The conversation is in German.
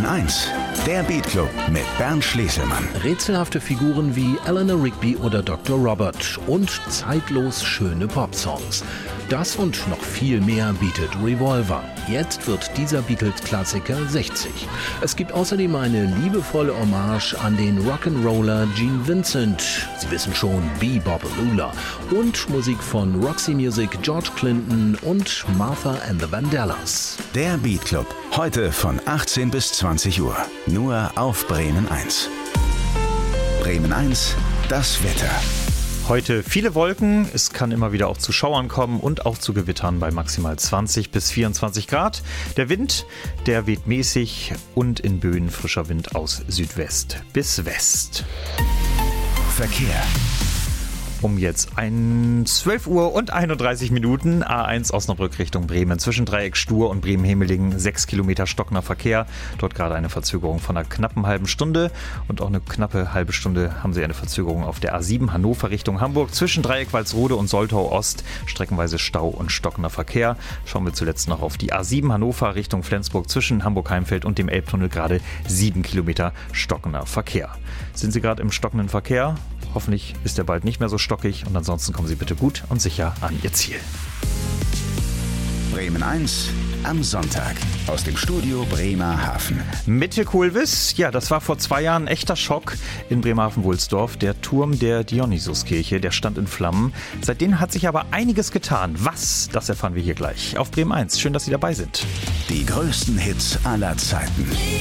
Bremen 1, der Beat Club mit Bernd Schleselmann. Rätselhafte Figuren wie Eleanor Rigby oder Dr. Robert und zeitlos schöne Popsongs. Das und noch viel mehr bietet Revolver. Jetzt wird dieser Beatles-Klassiker 60. Es gibt außerdem eine liebevolle Hommage an den Rock'n'Roller Gene Vincent. Sie wissen schon, Bebop-Lula. Und Musik von Roxy Music, George Clinton und Martha and the Vandellas. Der Beat Club, heute von 18 bis 20 Uhr. Nur auf Bremen 1. Bremen 1, das Wetter. Heute viele Wolken, es kann immer wieder auch zu Schauern kommen und auch zu Gewittern bei maximal 20 bis 24 Grad. Der Wind, der weht mäßig und in Böen frischer Wind aus Südwest bis West. Verkehr. Um jetzt 12 Uhr und 31 Minuten, A1 Osnabrück Richtung Bremen. Zwischen Dreieck Stur und Bremen-Hemelingen 6 Kilometer stockender Verkehr. Dort gerade eine Verzögerung von einer knappen halben Stunde. Und auch eine knappe halbe Stunde haben Sie eine Verzögerung auf der A7 Hannover Richtung Hamburg. Zwischen Dreieck Walsrode und Soltau Ost streckenweise Stau und stockender Verkehr. Schauen wir zuletzt noch auf die A7 Hannover Richtung Flensburg. Zwischen Hamburg-Heimfeld und dem Elbtunnel gerade 7 Kilometer stockender Verkehr. Sind Sie gerade im stockenden Verkehr? Hoffentlich ist er bald nicht mehr so stockig und ansonsten kommen Sie bitte gut und sicher an Ihr Ziel. Bremen 1 am Sonntag aus dem Studio Bremerhaven. Mitte Kohlwiss, ja, das war vor 2 Jahren ein echter Schock in Bremerhaven-Wulsdorf. Der Turm der Dionysuskirche, der stand in Flammen. Seitdem hat sich aber einiges getan. Was? Das erfahren wir hier gleich auf Bremen 1. Schön, dass Sie dabei sind. Die größten Hits aller Zeiten.